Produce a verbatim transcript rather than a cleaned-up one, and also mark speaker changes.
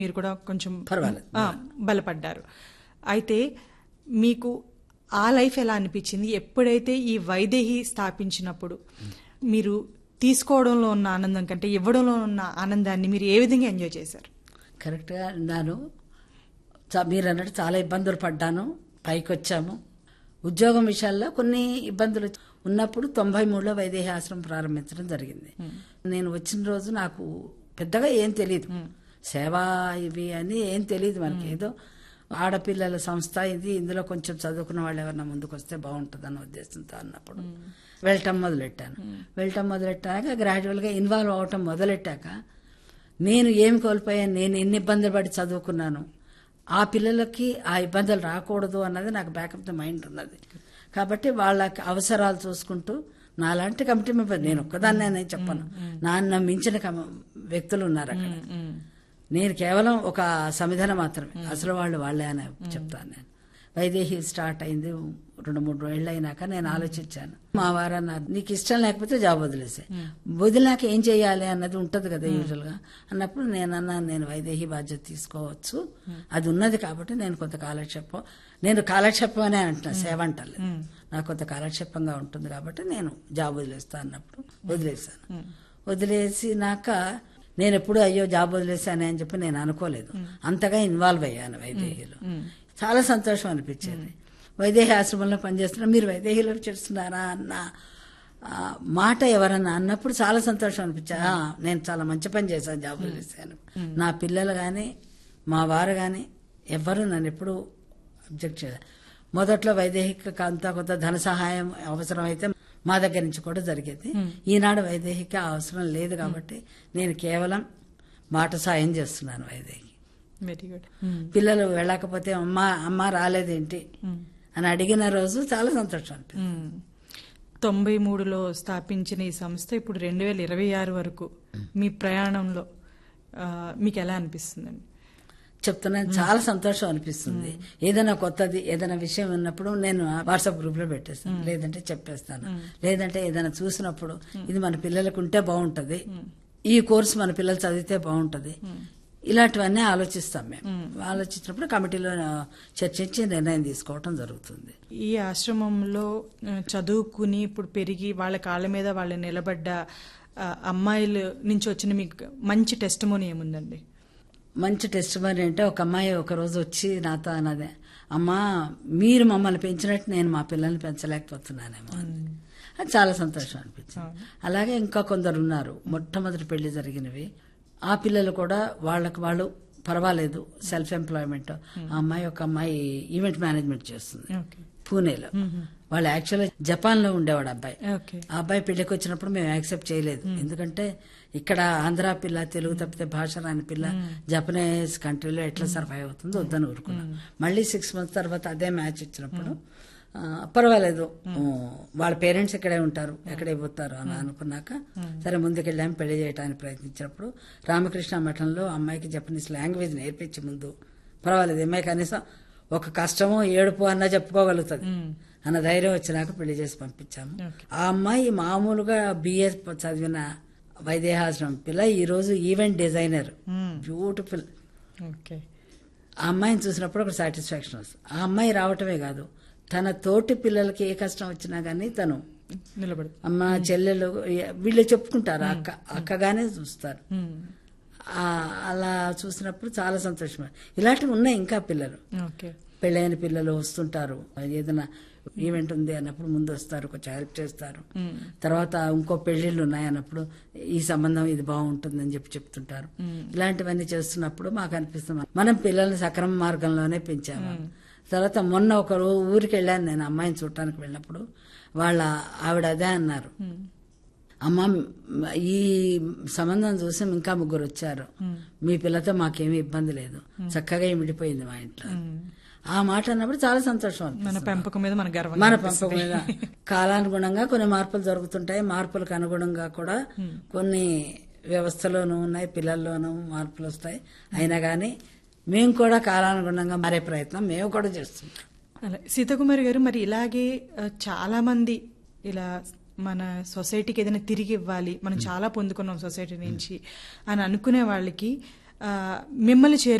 Speaker 1: మీరు కూడా కొంచెం
Speaker 2: పర్వాలేదు.
Speaker 1: ఆ, బలపడ్డారు. అయితే మీకు ఆ లైఫ్ ఎలా అనిపించింది? ఎప్పుడైతే ఈ వైదేహి స్థాపించినప్పుడు మీరు తీసుకోవడంలో ఉన్న ఆనందం కంటే ఇవ్వడంలో ఉన్న ఆనందాన్ని మీరు ఏ విధంగా ఎంజాయ్ చేశారు?
Speaker 2: కరెక్ట్గా అన్నాను. చా- మీరు అన్నట్టు చాలా ఇబ్బందులు పడ్డాను. పైకి వచ్చాము. ఉద్యోగం విషయాల్లో కొన్ని ఇబ్బందులు ఉన్నప్పుడు తొంభై మూడులో వైదేహి ఆశ్రమం ప్రారంభించడం జరిగింది. నేను వచ్చిన రోజు నాకు పెద్దగా ఏం తెలియదు, సేవా ఇవి అని ఏం తెలియదు మనకి. ఏదో ఆడపిల్లల సంస్థ ఇది, ఇందులో కొంచెం చదువుకున్న వాళ్ళు ఎవరన్నా ముందుకు వస్తే బాగుంటుంది అన్న ఉద్దేశంతో అన్నప్పుడు వెళ్ళటం మొదలెట్టాను. వెళ్ళటం మొదలెట్టాక గ్రాడ్యువల్గా ఇన్వాల్వ్ అవటం మొదలెట్టాక నేను ఏమి కోల్పోయాను, నేను ఎన్ని ఇబ్బందులు పడి చదువుకున్నాను, ఆ పిల్లలకి ఆ ఇబ్బందులు రాకూడదు అన్నది నాకు బ్యాకప్ ద మైండ్ ఉన్నది. కాబట్టి వాళ్ళకి అవసరాలు చూసుకుంటూ నాలాంటి కమిటీ మెంబర్, నేను ఒక్కదాన్నే నేను చెప్పను, నాన్న మించిన కమ- వ్యక్తులు ఉన్నారు అక్కడ. నేను కేవలం ఒక సమిధన మాత్రమే, అసలు వాళ్ళు వాళ్ళే అని చెప్తాను నేను. వైదేహి స్టార్ట్ అయింది రెండు మూడు ఏళ్ళు అయినాక నేను ఆలోచించాను. మా వారు అన్నారు, నీకు ఇష్టం లేకపోతే జాబ్ వదిలేసే, వదిలినాక ఏం చేయాలి అన్నది ఉంటది కదా యూజువల్ గా. అన్నప్పుడు నేను అన్నాను, నేను వైదేహి బాధ్యత తీసుకోవచ్చు, అది ఉన్నది కాబట్టి నేను కొంత కాలక్షేపం, నేను కాలక్షేపం అనే అంటున్నా, సేవ అంటలేదు, నాకు కొంత కాలక్షేపంగా ఉంటుంది కాబట్టి నేను జాబ్ వదిలేస్తాను అన్నప్పుడు వదిలేసాను. వదిలేసినాక నేను ఎప్పుడు అయ్యో జాబ్ వదిలేసానే అని చెప్పి నేను అనుకోలేదు. అంతగా ఇన్వాల్వ్ అయ్యాను వైదేహిలో. చాలా సంతోషం అనిపించేది. వైదేహి ఆశ్రమంలో పనిచేస్తున్నా, మీరు వైదేహిలో చేస్తున్నారా అన్న ఆ, మాట ఎవరన్నా అన్నప్పుడు చాలా సంతోషం అనిపించా. ఆ, నేను చాలా మంచి పని చేశాను, జాబ్ వదిలేసాను. నా పిల్లలు కానీ మా వారు కానీ ఎవ్వరూ నన్ను ఎప్పుడు అబ్జెక్ట్ చేయలేదు. మొదట్లో వైదేహికి అంతా కొంత ధన సహాయం అవసరమైతే మా దగ్గర నుంచి కూడా జరిగేది. ఈనాడు వైదేహికి ఆ అవసరం లేదు కాబట్టి నేను కేవలం మాట సాయం చేస్తున్నాను వైదేహికి.
Speaker 1: Very good.
Speaker 2: పిల్లలు వెళ్ళకపోతే అమ్మ అమ్మ రాలేదేంటి అని అడిగిన రోజు చాలా సంతోషం అనిపించింది.
Speaker 1: తొంభై మూడులో స్థాపించిన ఈ సంస్థ ఇప్పుడు రెండు వేల ఇరవై ఆరు వరకు మీ ప్రయాణంలో ఆ, మీకు ఎలా అనిపిస్తుందండి?
Speaker 2: చెప్తున్నాను, చాలా సంతోషం అనిపిస్తుంది. ఏదైనా కొత్తది ఏదైనా విషయం ఉన్నప్పుడు నేను వాట్సాప్ గ్రూప్ లో పెట్టేస్తాను, లేదంటే చెప్పేస్తాను. లేదంటే ఏదైనా చూసినప్పుడు ఇది మన పిల్లలకు ఉంటే బాగుంటది, ఈ కోర్సు మన పిల్లలు చదివితే బాగుంటది, ఇలాంటివన్నీ ఆలోచిస్తాం మేము. ఆలోచించినప్పుడు కమిటీలో చర్చించి నిర్ణయం తీసుకోవటం జరుగుతుంది.
Speaker 1: ఈ ఆశ్రమంలో ఆ, చదువుకుని ఇప్పుడు పెరిగి వాళ్ళ కాళ్ళ మీద వాళ్ళు నిలబడ్డ ఆ, అమ్మాయిల నుంచి వచ్చిన మీకు మంచి టెస్టిమోనీ ఏముందండి?
Speaker 2: మంచి టెస్ట్ మరి అంటే ఒక అమ్మాయి ఒక రోజు వచ్చి నాతో అన్నదే, అమ్మా మీరు మమ్మల్ని పెంచినట్టు నేను మా పిల్లల్ని పెంచలేకపోతున్నానేమో అని. అది చాలా సంతోషం అనిపించింది. అలాగే ఇంకా కొందరు ఉన్నారు, మొట్టమొదటి పెళ్లి జరిగినవి, ఆ పిల్లలు కూడా వాళ్ళకు వాళ్ళు పర్వాలేదు, సెల్ఫ్ ఎంప్లాయ్మెంట్. ఆ అమ్మాయి ఒక అమ్మాయి ఈవెంట్ మేనేజ్మెంట్ చేస్తుంది
Speaker 1: ఓకే.
Speaker 2: పూణేలో. వాళ్ళు యాక్చువల్గా జపాన్ లో ఉండేవాడు అబ్బాయి.
Speaker 1: ఓకే.
Speaker 2: ఆ అబ్బాయి పెళ్లికి వచ్చినప్పుడు మేము యాక్సెప్ట్ చేయలేదు, ఎందుకంటే ఇక్కడ ఆంధ్ర పిల్ల, తెలుగు తప్పితే భాష రాని పిల్ల జపనీస్ కంట్రీలో ఎట్లా సర్వైవ్ అవుతుందో వద్దని ఊరుకున్నాం. మళ్ళీ సిక్స్ మంత్స్ తర్వాత అదే మ్యాచ్ ఇచ్చినప్పుడు ఆ, పర్వాలేదు, వాళ్ళ పేరెంట్స్ ఇక్కడే ఉంటారు, ఎక్కడే పోతారు అని అనుకున్నాక సరే ముందుకెళ్ళాము. పెళ్లి చేయడానికి ప్రయత్నించినప్పుడు రామకృష్ణ మఠంలో అమ్మాయికి జపనీస్ లాంగ్వేజ్ నేర్పించి ముందు పర్వాలేదు, అమ్మాయి కనీసం ఒక కష్టమో ఏడుపు అన్నా చెప్పుకోగలుగుతుంది అన్న ధైర్యం వచ్చినాక పెళ్లి చేసి పంపించాము. ఆ అమ్మాయి మామూలుగా బిఏ చదివిన వైదేహాశ్రమం పిల్ల ఈ రోజు ఈవెంట్ డిజైనర్, బ్యూటిఫుల్.
Speaker 1: ఓకే.
Speaker 2: ఆ అమ్మాయిని చూసినప్పుడు ఒక సాటిస్ఫాక్షన్ వస్తుంది. ఆ అమ్మాయి రావటమే కాదు, తన తోటి పిల్లలకి ఏ కష్టం వచ్చినా గానీ తను
Speaker 1: నిలబడు.
Speaker 2: అమ్మ చెల్లెలు వీళ్ళు చెప్పుకుంటారు, అక్క అక్కగానే చూస్తారు. ఆ, అలా చూసినప్పుడు చాలా సంతోషం. ఇలాంటివి ఉన్నాయి ఇంకా పిల్లలు,
Speaker 1: ఓకే.
Speaker 2: పెళ్ళైన పిల్లలు వస్తుంటారు, ఏదైనా ఈవెంట్ ఉంది అన్నప్పుడు ముందు వస్తారు, కొంచెం హెల్ప్ చేస్తారు. తర్వాత ఇంకో పెళ్లిళ్ళు ఉన్నాయి అన్నప్పుడు ఈ సంబంధం ఇది బాగుంటుందని చెప్పి చెప్తుంటారు. ఇలాంటివన్నీ చేస్తున్నప్పుడు మాకు అనిపిస్తుంది మనం పిల్లల్ని సక్రమ మార్గంలోనే పెంచాము. తర్వాత మొన్న ఒక ఊరికి వెళ్ళాను నేను, అమ్మాయిని చూడటానికి వెళ్ళినప్పుడు వాళ్ళ ఆవిడ అదే అన్నారు, అమ్మ ఈ సంబంధం చూసి ఇంకా ముగ్గురు వచ్చారు, మీ పిల్లతో మాకేమీ ఇబ్బంది లేదు, చక్కగా విడిపోయింది మా ఇంట్లో. ఆ మాట అన్నప్పుడు చాలా సంతోషం
Speaker 1: మన
Speaker 2: అనిపిస్తుంది.
Speaker 1: పెంపకం మీద మన గర్వం.
Speaker 2: మన పెంపకం మీద కాలానుగుణంగా కొన్ని మార్పులు జరుగుతుంటాయి, మార్పులకు అనుగుణంగా కూడా కొన్ని వ్యవస్థలోనూ ఉన్నాయి, పిల్లల్లోనూ మార్పులు వస్తాయి. అయినా కానీ మేము కూడా కాలానుగుణంగా మారే ప్రయత్నం మేము కూడా చేస్తుంటాం.
Speaker 1: అలా సీతాకుమారి గారు, మరి ఇలాగే ఆ, చాలా మంది ఇలా మన సొసైటీకి ఏదైనా తిరిగి ఇవ్వాలి, మనం చాలా పొందుకున్నాం సొసైటీ నుంచి అని అనుకునే వాళ్ళకి మిమ్మల్ని చేరు